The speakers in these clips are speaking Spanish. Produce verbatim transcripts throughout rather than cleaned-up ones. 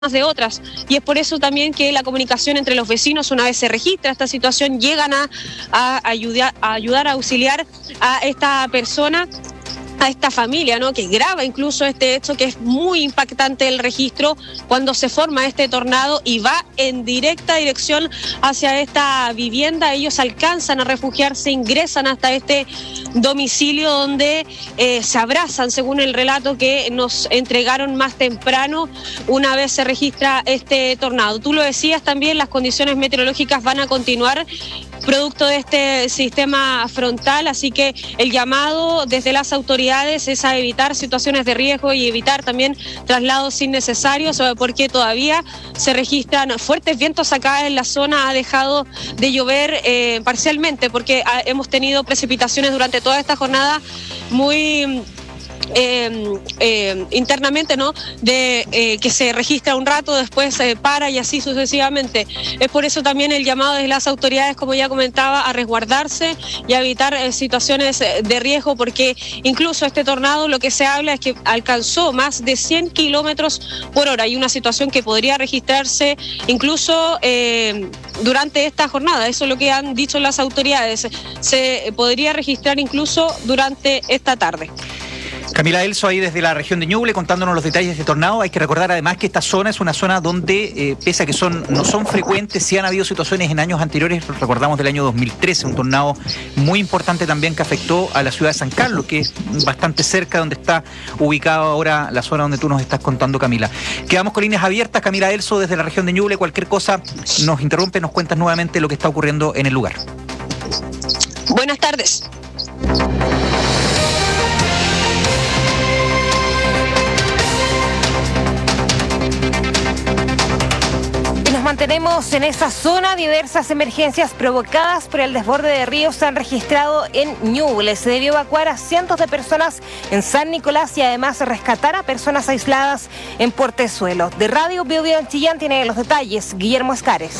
de otras, y es por eso también que la comunicación entre los vecinos, una vez se registra esta situación, llegan a, a, ayudar, a ayudar a auxiliar a esta persona, a esta familia, ¿no?, que graba incluso este hecho, que es muy impactante el registro cuando se forma este tornado y va en directa dirección hacia esta vivienda. Ellos alcanzan a refugiarse, ingresan hasta este domicilio donde eh, se abrazan, según el relato que nos entregaron más temprano una vez se registra este tornado. Tú lo decías también, las condiciones meteorológicas van a continuar producto de este sistema frontal, así que el llamado desde las autoridades es a evitar situaciones de riesgo y evitar también traslados innecesarios, porque todavía se registran fuertes vientos acá en la zona. Ha dejado de llover eh, parcialmente porque ha, hemos tenido precipitaciones durante toda esta jornada muy... Eh, eh, internamente, ¿no?, de eh, que se registra un rato, después se eh, para y así sucesivamente. Es por eso también el llamado de las autoridades, como ya comentaba, a resguardarse y a evitar eh, situaciones de riesgo, porque incluso este tornado, lo que se habla es que alcanzó más de cien kilómetros por hora y una situación que podría registrarse incluso eh, durante esta jornada. Eso es lo que han dicho las autoridades. Se podría registrar incluso durante esta tarde. Camila Elso ahí desde la región de Ñuble contándonos los detalles de este tornado. Hay que recordar además que esta zona es una zona donde, eh, pese a que son no son frecuentes, sí han habido situaciones en años anteriores. Recordamos del año dos mil trece, un tornado muy importante también que afectó a la ciudad de San Carlos, que es bastante cerca donde está ubicado ahora la zona donde tú nos estás contando, Camila. Quedamos con líneas abiertas. Camila Elso desde la región de Ñuble. Cualquier cosa nos interrumpe, nos cuentas nuevamente lo que está ocurriendo en el lugar. Buenas tardes. Mantenemos en esa zona. Diversas emergencias provocadas por el desborde de ríos se han registrado en Ñuble. Se debió evacuar a cientos de personas en San Nicolás y además rescatar a personas aisladas en Portezuelo. De Radio Bio Bio en Chillán tiene los detalles Guillermo Escares.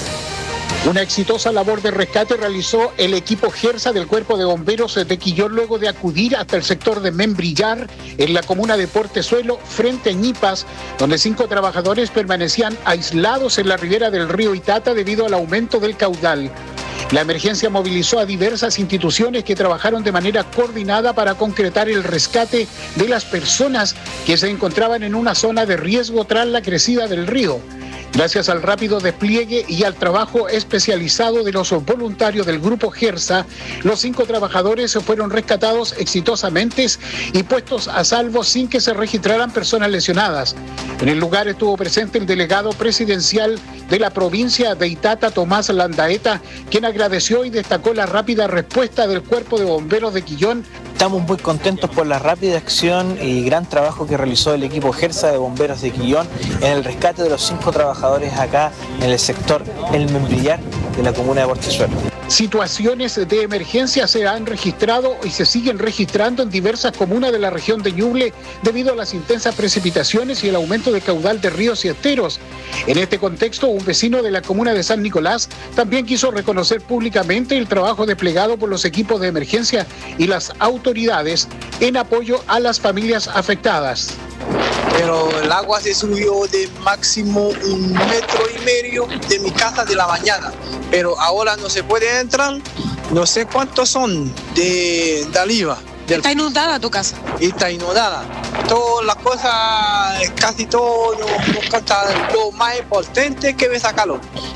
Una exitosa labor de rescate realizó el equipo GERSA del Cuerpo de Bomberos de Quillón luego de acudir hasta el sector de Membrillar, en la comuna de Portezuelo, frente a Ñipas, donde cinco trabajadores permanecían aislados en la ribera del río Itata debido al aumento del caudal. La emergencia movilizó a diversas instituciones que trabajaron de manera coordinada para concretar el rescate de las personas que se encontraban en una zona de riesgo tras la crecida del río. Gracias al rápido despliegue y al trabajo especializado de los voluntarios del grupo GERSA, los cinco trabajadores fueron rescatados exitosamente y puestos a salvo sin que se registraran personas lesionadas. En el lugar estuvo presente el delegado presidencial de la provincia de Itata, Tomás Landaeta, quien agradeció y destacó la rápida respuesta del Cuerpo de Bomberos de Quillón. Estamos muy contentos por la rápida acción y gran trabajo que realizó el equipo GERSA de Bomberos de Quillón en el rescate de los cinco trabajadores acá en el sector El Membrillar de la comuna de Portezuelo. Situaciones de emergencia se han registrado y se siguen registrando en diversas comunas de la región de Ñuble debido a las intensas precipitaciones y el aumento de caudal de ríos y esteros. En este contexto, un vecino de la comuna de San Nicolás también quiso reconocer públicamente el trabajo desplegado por los equipos de emergencia y las autoridades en apoyo a las familias afectadas. Pero el agua se subió de máximo un metro y medio de mi casa de la mañana, pero ahora no se puede entrar, no sé cuántos son de, de arriba. Del... ¿Está inundada tu casa? Está inundada. Todas las cosas, casi todo, no, no, lo más importante que me sacaron.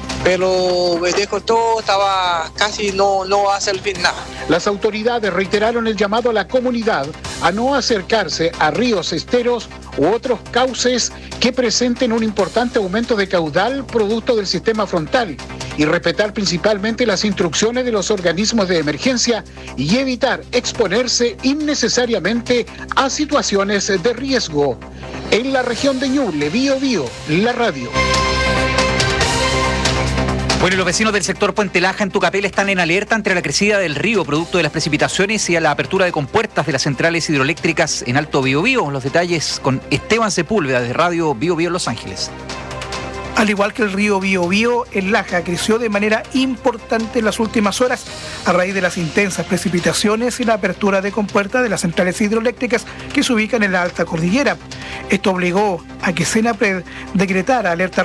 Pero me dejó todo, estaba casi no, no va a servir nada. Las autoridades reiteraron el llamado a la comunidad a no acercarse a ríos, esteros u otros cauces que presenten un importante aumento de caudal producto del sistema frontal y respetar principalmente las instrucciones de los organismos de emergencia y evitar exponerse innecesariamente a situaciones de riesgo. En la región de Ñuble, Bio Bio, la radio. Bueno, y los vecinos del sector Puente Laja en Tucapel están en alerta ante la crecida del río, producto de las precipitaciones y a la apertura de compuertas de las centrales hidroeléctricas en Alto Biobío. Los detalles con Esteban Sepúlveda de Radio Bio Bio Los Ángeles. Al igual que el río Biobío, el Laja creció de manera importante en las últimas horas a raíz de las intensas precipitaciones y la apertura de compuertas de las centrales hidroeléctricas que se ubican en la alta cordillera. Esto obligó a que Senapred decretara alerta